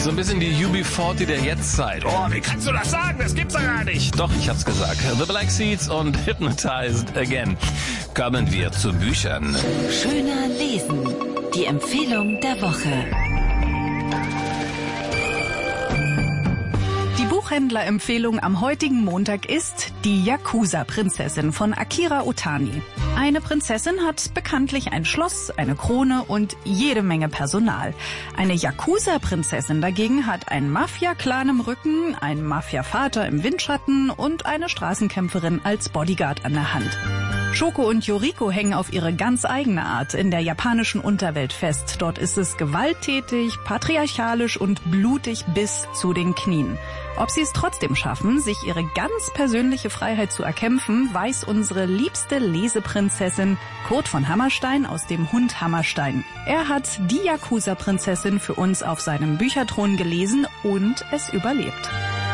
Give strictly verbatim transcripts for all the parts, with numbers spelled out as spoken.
So ein bisschen die U B vierzig der Jetztzeit. Oh, wie kannst du das sagen? Das gibt's doch gar nicht. Doch, ich hab's gesagt. The Black Seeds und Hypnotized Again. Kommen wir zu Büchern. Schöner lesen. Die Empfehlung der Woche. Die Buchhändlerempfehlung am heutigen Montag ist Die Yakuza-Prinzessin von Akira Otani. Eine Prinzessin hat bekanntlich ein Schloss, eine Krone und jede Menge Personal. Eine Yakuza-Prinzessin dagegen hat einen Mafia-Clan im Rücken, einen Mafia-Vater im Windschatten und eine Straßenkämpferin als Bodyguard an der Hand. Shoko und Yoriko hängen auf ihre ganz eigene Art in der japanischen Unterwelt fest. Dort ist es gewalttätig, patriarchalisch und blutig bis zu den Knien. Ob sie es trotzdem schaffen, sich ihre ganz persönliche Freiheit zu erkämpfen, weiß unsere liebste Leseprinzessin Kurt von Hammerstein aus dem Hund Hammerstein. Er hat die Yakuza-Prinzessin für uns auf seinem Bücherthron gelesen und es überlebt.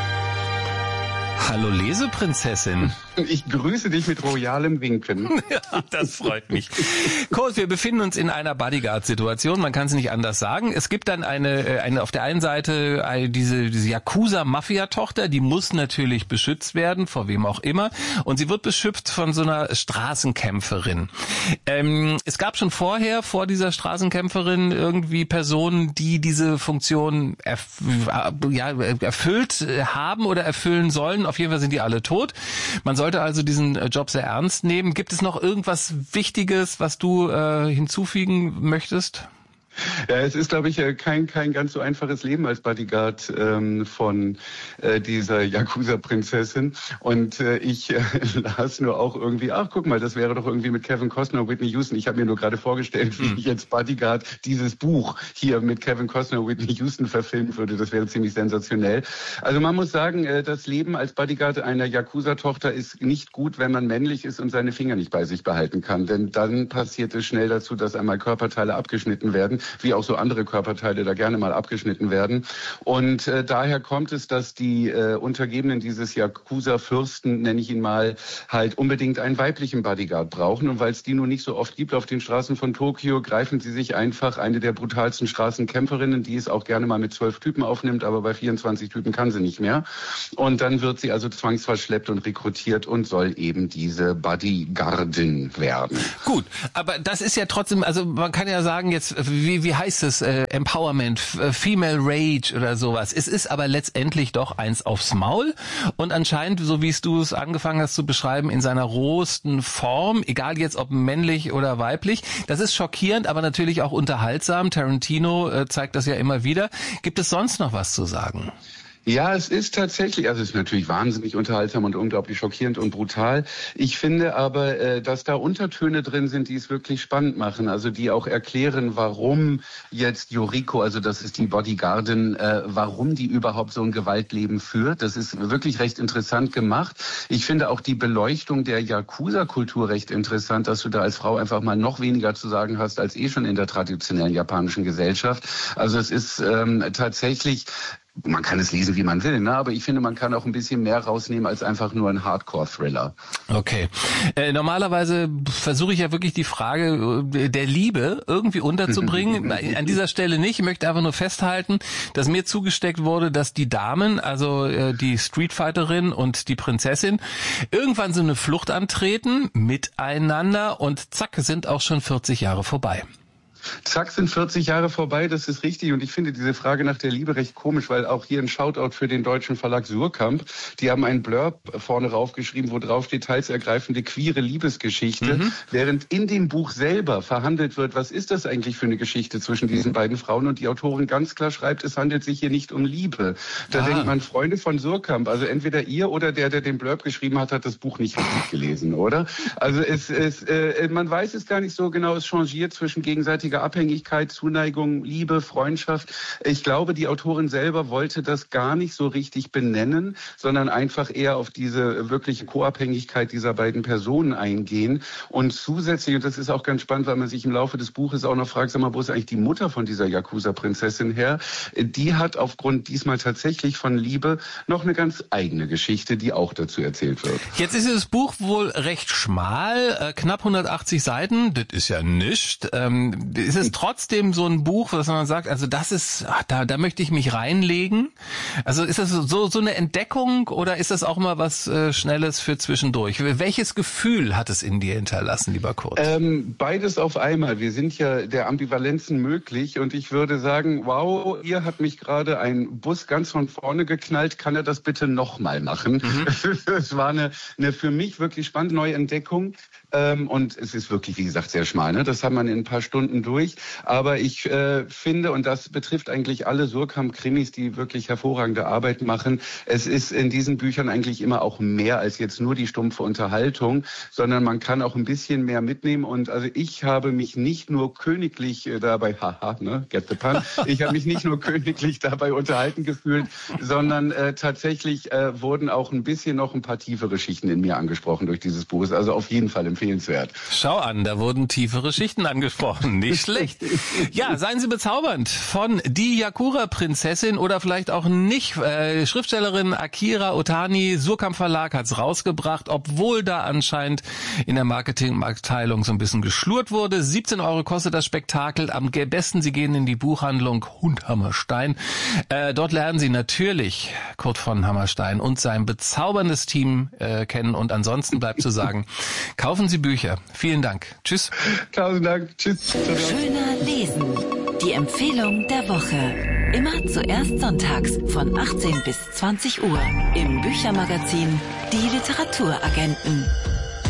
Hallo Leseprinzessin. Ich grüße dich mit royalem Winken. Ja, das freut mich. Kurt, wir befinden uns in einer Bodyguard-Situation, man kann es nicht anders sagen. Es gibt dann eine, eine auf der einen Seite eine, diese, diese Yakuza-Mafia-Tochter, die muss natürlich beschützt werden, vor wem auch immer. Und sie wird beschützt von so einer Straßenkämpferin. Ähm, es gab schon vorher, vor dieser Straßenkämpferin, irgendwie Personen, die diese Funktion erf- ja, erfüllt haben oder erfüllen sollen. Auf jeden Fall sind die alle tot. Man sollte also diesen Job sehr ernst nehmen. Gibt es noch irgendwas Wichtiges, was du äh, hinzufügen möchtest? Ja, es ist, glaube ich, kein kein ganz so einfaches Leben als Bodyguard ähm, von äh, dieser Yakuza-Prinzessin. Und äh, ich äh, las nur auch irgendwie, ach, guck mal, das wäre doch irgendwie mit Kevin Costner und Whitney Houston. Ich habe mir nur gerade vorgestellt, wie ich jetzt Bodyguard dieses Buch hier mit Kevin Costner und Whitney Houston verfilmen würde. Das wäre ziemlich sensationell. Also man muss sagen, äh, das Leben als Bodyguard einer Yakuza-Tochter ist nicht gut, wenn man männlich ist und seine Finger nicht bei sich behalten kann. Denn dann passiert es schnell dazu, dass einmal Körperteile abgeschnitten werden, wie auch so andere Körperteile da gerne mal abgeschnitten werden. Und äh, daher kommt es, dass die äh, Untergebenen dieses Yakuza-Fürsten, nenne ich ihn mal, halt unbedingt einen weiblichen Bodyguard brauchen. Und weil es die nun nicht so oft gibt auf den Straßen von Tokio, greifen sie sich einfach eine der brutalsten Straßenkämpferinnen, die es auch gerne mal mit zwölf Typen aufnimmt, aber bei vierundzwanzig Typen kann sie nicht mehr. Und dann wird sie also zwangsverschleppt und rekrutiert und soll eben diese Bodyguardin werden. Gut, aber das ist ja trotzdem, also man kann ja sagen jetzt, wie Wie, wie heißt es, äh, Empowerment, F- Female Rage oder sowas. Es ist aber letztendlich doch eins aufs Maul und anscheinend, so wie du es angefangen hast zu beschreiben, in seiner rohesten Form, egal jetzt ob männlich oder weiblich. Das ist schockierend, aber natürlich auch unterhaltsam. Tarantino äh, zeigt das ja immer wieder. Gibt es sonst noch was zu sagen? Ja, es ist tatsächlich, also es ist natürlich wahnsinnig unterhaltsam und unglaublich schockierend und brutal. Ich finde aber, äh, dass da Untertöne drin sind, die es wirklich spannend machen, also die auch erklären, warum jetzt Yoriko, also das ist die Bodyguardin, äh, warum die überhaupt so ein Gewaltleben führt. Das ist wirklich recht interessant gemacht. Ich finde auch die Beleuchtung der Yakuza-Kultur recht interessant, dass du da als Frau einfach mal noch weniger zu sagen hast, als eh schon in der traditionellen japanischen Gesellschaft. Also es ist ähm, tatsächlich... Man kann es lesen, wie man will, ne? Aber ich finde, man kann auch ein bisschen mehr rausnehmen als einfach nur ein Hardcore-Thriller. Okay. Äh, normalerweise versuche ich ja wirklich die Frage äh, der Liebe irgendwie unterzubringen. An dieser Stelle nicht. Ich möchte einfach nur festhalten, dass mir zugesteckt wurde, dass die Damen, also äh, die Streetfighterin und die Prinzessin, irgendwann so eine Flucht antreten miteinander und zack, sind auch schon vierzig Jahre vorbei. Zack, sind vierzig Jahre vorbei, das ist richtig. Und ich finde diese Frage nach der Liebe recht komisch, weil auch hier ein Shoutout für den deutschen Verlag Surkamp. Die haben einen Blurb vorne raufgeschrieben, wo drauf steht, teils ergreifende queere Liebesgeschichte. Mhm. Während in dem Buch selber verhandelt wird, was ist das eigentlich für eine Geschichte zwischen diesen beiden Frauen? Und die Autorin ganz klar schreibt, es handelt sich hier nicht um Liebe. Da ah. denkt man, Freunde von Surkamp, also entweder ihr oder der, der den Blurb geschrieben hat, hat das Buch nicht richtig gelesen, oder? Also es, es, äh, man weiß es gar nicht so genau, es changiert zwischen gegenseitiger Abhängigkeit, Zuneigung, Liebe, Freundschaft. Ich glaube, die Autorin selber wollte das gar nicht so richtig benennen, sondern einfach eher auf diese wirkliche Co-Abhängigkeit dieser beiden Personen eingehen. Und zusätzlich, und das ist auch ganz spannend, weil man sich im Laufe des Buches auch noch fragt, sag mal, wo ist eigentlich die Mutter von dieser Yakuza-Prinzessin her? Die hat aufgrund diesmal tatsächlich von Liebe noch eine ganz eigene Geschichte, die auch dazu erzählt wird. Jetzt ist das Buch wohl recht schmal, äh, knapp hundertachtzig Seiten, das ist ja nichts. Ähm, ist es trotzdem so ein Buch, was man sagt, also das ist, ach, da, da möchte ich mich reinlegen? Also ist das so, so eine Entdeckung oder ist das auch mal was äh, Schnelles für zwischendurch? Welches Gefühl hat es in dir hinterlassen, lieber Kurt? Ähm, beides auf einmal. Wir sind ja der Ambivalenzen möglich und ich würde sagen, wow, ihr hat mich gerade ein Bus ganz von vorne geknallt, kann er das bitte nochmal machen? Mhm. Es war eine, eine für mich wirklich spannende neue Entdeckung. Ähm, und es ist wirklich, wie gesagt, sehr schmal. Ne? Das hat man in ein paar Stunden durch. Aber ich äh, finde, und das betrifft eigentlich alle Surkamp-Krimis, die wirklich hervorragende Arbeit machen, es ist in diesen Büchern eigentlich immer auch mehr als jetzt nur die stumpfe Unterhaltung, sondern man kann auch ein bisschen mehr mitnehmen. Und also ich habe mich nicht nur königlich äh, dabei, haha, ne, get the pun, ich habe mich nicht nur königlich dabei unterhalten gefühlt, sondern äh, tatsächlich äh, wurden auch ein bisschen noch ein paar tiefere Schichten in mir angesprochen durch dieses Buch. Also auf jeden Fall empfehlenswert. Schau an, da wurden tiefere Schichten angesprochen. Nicht schlecht. Ja, seien Sie bezaubernd von Die Yakura-Prinzessin oder vielleicht auch nicht. Äh, Schriftstellerin Akira Otani, Surkamp Verlag hat's rausgebracht, obwohl da anscheinend in der Marketingabteilung so ein bisschen geschlurrt wurde. siebzehn Euro kostet das Spektakel. Am besten Sie gehen in die Buchhandlung Hund Hammerstein. Äh, dort lernen Sie natürlich Kurt von Hammerstein und sein bezauberndes Team äh, kennen. Und ansonsten bleibt zu sagen, kaufen Sie Bücher. Vielen Dank. Tschüss. Tausend Dank. Tschüss. Schöner Lesen. Die Empfehlung der Woche. Immer zuerst sonntags von achtzehn bis zwanzig Uhr im Büchermagazin Die Literaturagenten.